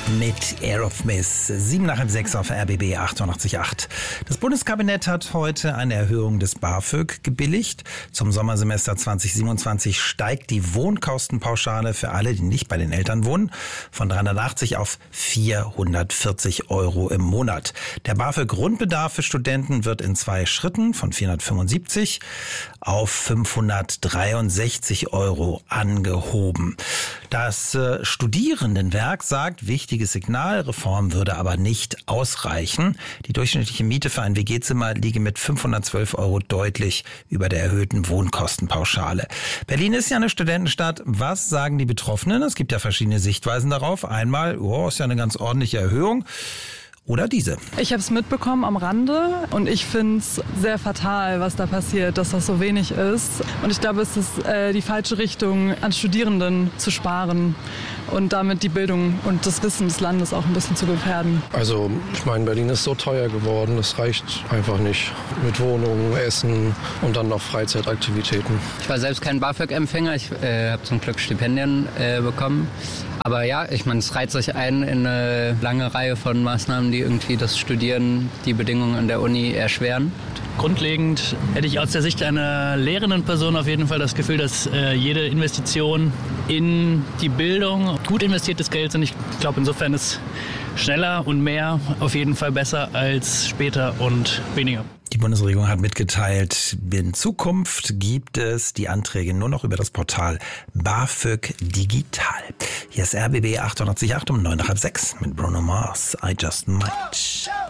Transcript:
mit Aerosmith. 7 nach halb 6 auf RBB 88.8. Das Bundeskabinett hat heute eine Erhöhung des BAföG gebilligt. Zum Sommersemester 2027 steigt die Wohnkostenpauschale für alle, die nicht bei den Eltern wohnen, von 380 auf 440 Euro im Monat. Der BAföG-Grundbedarf für Studenten wird in 2 Schritten von 475 auf 563 Euro angehoben. Das Studierendenwerk sagt, wichtiges Signal, Reform würde aber nicht ausreichen. Die durchschnittliche Miete für ein WG-Zimmer liege mit 512 Euro deutlich über der erhöhten Wohnkostenpauschale. Berlin ist ja eine Studentenstadt. Was sagen die Betroffenen? Es gibt ja verschiedene Sichtweisen darauf. Einmal, ist ja eine ganz ordentliche Erhöhung. Oder diese. Ich habe es mitbekommen am Rande und ich finde es sehr fatal, was da passiert, dass das so wenig ist. Und ich glaube, es ist die falsche Richtung, an Studierenden zu sparen und damit die Bildung und das Wissen des Landes auch ein bisschen zu gefährden. Also ich meine, Berlin ist so teuer geworden, das reicht einfach nicht. Mit Wohnungen, Essen und dann noch Freizeitaktivitäten. Ich war selbst kein BAföG-Empfänger, ich habe zum Glück Stipendien bekommen. Aber ja, ich meine, es reiht sich ein in eine lange Reihe von Maßnahmen, die irgendwie das Studieren, die Bedingungen an der Uni erschweren. Grundlegend hätte ich aus der Sicht einer lehrenden Person auf jeden Fall das Gefühl, dass jede Investition in die Bildung gut investiertes Geld ist. Und ich glaube, insofern ist schneller und mehr auf jeden Fall besser als später und weniger. Die Bundesregierung hat mitgeteilt, in Zukunft gibt es die Anträge nur noch über das Portal BAföG Digital. Hier ist RBB 88.8 um 9 nach halb 6 mit Bruno Mars, I Just Might.